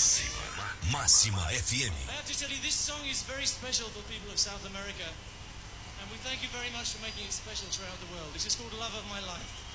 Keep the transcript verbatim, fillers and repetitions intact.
Máxima, Máxima F M. I have to tell you, this song is very special for people of South America, and we thank you very much for making it special throughout the world. This is called Love of My Life.